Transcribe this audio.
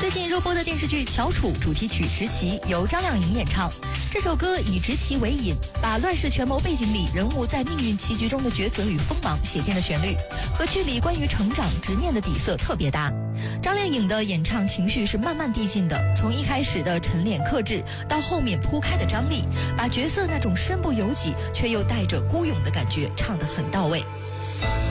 最近热播的电视剧《翘楚》主题曲《执旗》由张靓颖演唱。这首歌以执旗为引，把乱世权谋背景里人物在命运棋局中的抉择与锋芒写进了旋律，和剧里关于成长执念的底色特别搭。张靓颖的演唱情绪是慢慢递进的，从一开始的沉敛克制，到后面铺开的张力，把角色那种身不由己却又带着孤勇的感觉唱得很到位。